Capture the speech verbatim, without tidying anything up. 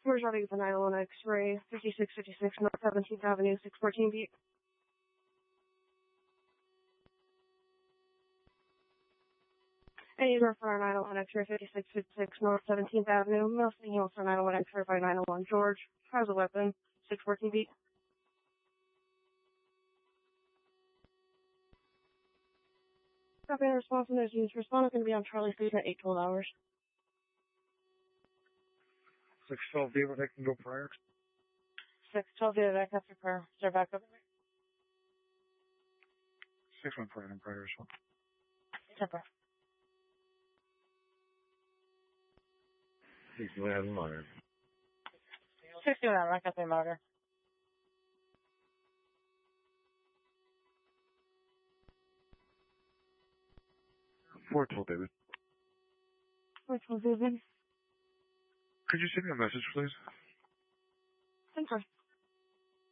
We're starting for nine one X-ray, fifty-six fifty-six North seventeenth Avenue, six fourteen beat. Any for nine one X-ray, fifty-six fifty-six North seventeenth Avenue, male signal for nine one X-ray by nine one George, has a weapon, six fourteen beat. Copy and response and there's units responding going to be on Charlie Street at eight twelve hours. six twelve David, I can go prior. six twelve David, back after prayer. Start back up. six one prior and prior as well. Temper. sixty-one Motor. sixty-one, back up the motor. four twelve David. four twelve David. Could you send me a message, please? Temper.